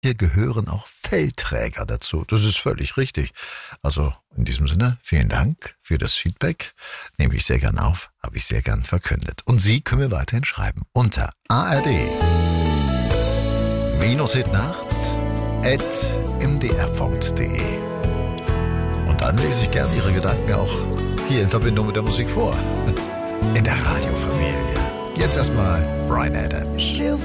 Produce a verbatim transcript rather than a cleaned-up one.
Hier gehören auch Feldträger dazu. Das ist völlig richtig. Also in diesem Sinne, vielen Dank für das Feedback. Nehme ich sehr gern auf, habe ich sehr gern verkündet. Und Sie können mir weiterhin schreiben unter ard Hitnacht at m d r punkt d e. Und dann lese ich gern Ihre Gedanken auch hier in Verbindung mit der Musik vor. In der Radiofamilie. Jetzt erstmal Bryan Adams.